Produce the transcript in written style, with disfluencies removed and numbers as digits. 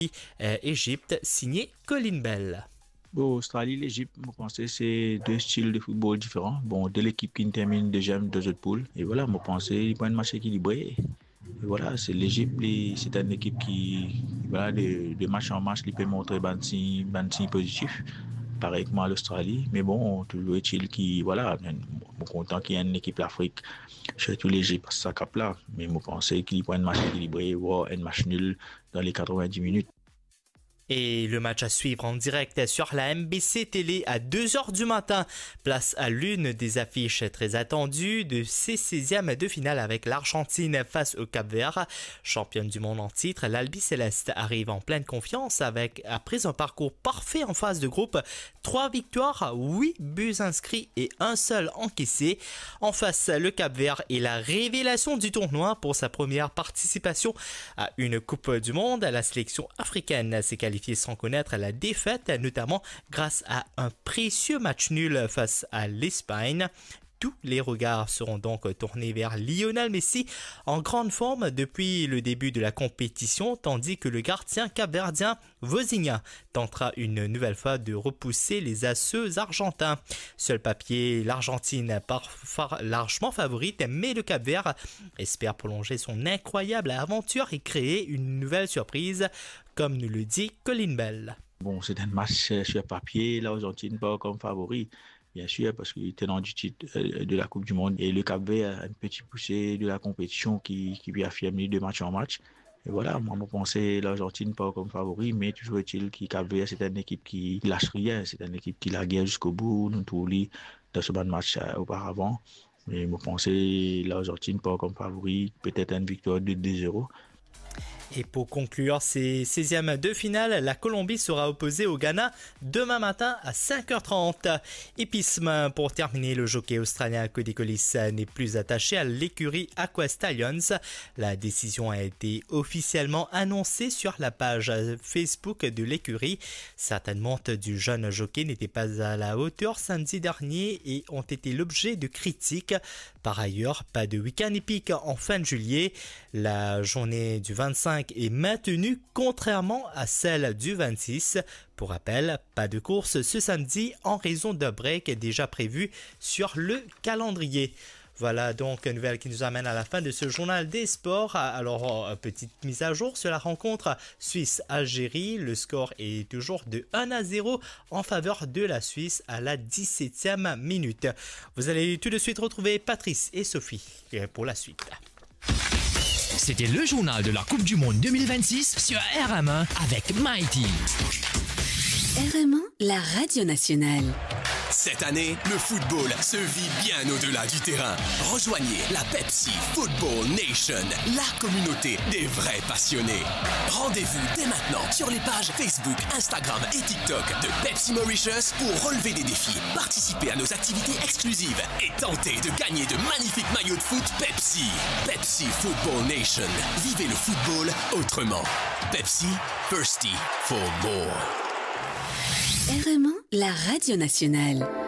Égypte, signé Colin Bell. Bon, Australie, l'Égypte, je pense que c'est deux styles de football différents. Bon, deux équipes qui terminent deuxième, deux autres poules. Et voilà, je pense que c'est un match équilibré. Et voilà, c'est l'Égypte, c'est une équipe qui, voilà, de match en match, qui peut montrer un signe positif. Pareil que moi, l'Australie. Mais bon, toujours est-il qui, voilà, je suis content qu'il y ait une équipe d'Afrique, surtout l'Égypte, ça cap là. Mais je pense qu'il prend un match équilibré, voire un match nul dans les 90 minutes. Et le match à suivre en direct sur la MBC Télé à 2h du matin. Place à l'une des affiches très attendues de ces 16e de finale avec l'Argentine face au Cap-Vert. Championne du monde en titre, l'Albi Céleste arrive en pleine confiance après un parcours parfait en phase de groupe. 3 victoires, 8 buts inscrits et un seul encaissé. En face, le Cap-Vert est la révélation du tournoi pour sa première participation à une Coupe du Monde. La sélection africaine s'est qualifiée sans connaître la défaite, notamment grâce à un précieux match nul face à l'Espagne. Tous les regards seront donc tournés vers Lionel Messi, en grande forme depuis le début de la compétition, tandis que le gardien capverdien Vozinha tentera une nouvelle fois de repousser les asseux argentins. Seul papier, l'Argentine largement favorite, mais le Cap-Vert espère prolonger son incroyable aventure et créer une nouvelle surprise, comme nous le dit Colin Bell. Bon, c'est un match sur papier, l'Argentine pas comme favori. Bien sûr, parce qu'il était dans du titre de la Coupe du Monde. Et le Cap-Vert a un petit poussé de la compétition qui lui a affirmé de match en match. Et voilà, moi, je pensais l'Argentine pas comme favori, mais toujours est-il que Cap-Vert, c'est une équipe qui lâche rien. C'est une équipe qui la guerre jusqu'au bout. Nous tous les dans ce bas de match auparavant. Mais je pensais l'Argentine pas comme favori, peut-être une victoire de 2-0. Et pour conclure ces 16e de finale, la Colombie sera opposée au Ghana demain matin à 5h30. Épisme pour terminer, le jockey australien Cody Collis n'est plus attaché à l'écurie Aqua Stallions. La décision a été officiellement annoncée sur la page Facebook de l'écurie. Certaines montes du jeune jockey n'étaient pas à la hauteur samedi dernier et ont été l'objet de critiques. Par ailleurs, pas de week-end épique en fin de juillet. La journée du 25 est maintenue contrairement à celle du 26. Pour rappel, pas de course ce samedi en raison d'un break déjà prévu sur le calendrier. Voilà donc une nouvelle qui nous amène à la fin de ce journal des sports. Alors, petite mise à jour sur la rencontre Suisse-Algérie. Le score est toujours de 1-0 en faveur de la Suisse à la 17e minute. Vous allez tout de suite retrouver Patrice et Sophie pour la suite. C'était le journal de la Coupe du Monde 2026 sur RM1 avec Mighty. RM1, la radio nationale. Cette année, le football se vit bien au-delà du terrain. Rejoignez la Pepsi Football Nation, la communauté des vrais passionnés. Rendez-vous dès maintenant sur les pages Facebook, Instagram et TikTok de Pepsi Mauritius pour relever des défis, participer à nos activités exclusives et tenter de gagner de magnifiques maillots de foot Pepsi. Pepsi Football Nation. Vivez le football autrement. Pepsi, thirsty for more. RM1, la radio nationale.